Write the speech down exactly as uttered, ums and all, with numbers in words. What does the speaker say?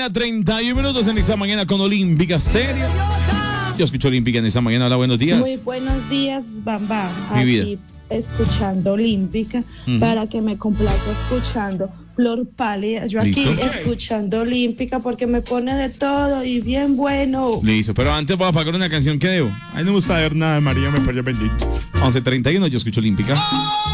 mañana, treinta y un minutos en esta mañana con Olímpica Stereo. Yo escucho Olímpica en esta mañana. Hola, buenos días. Muy buenos días, Bamba. Mi Aquí vida. escuchando Olímpica, Ujú. para que me complaza escuchando Flor Pálida. Yo aquí ¿Listo? escuchando Olímpica porque me pone de todo y bien bueno. Listo, pero antes voy a pagar una canción que debo. Ay, no me gusta ver nada de María, me parece bendito. once treinta y uno, yo escucho Olímpica.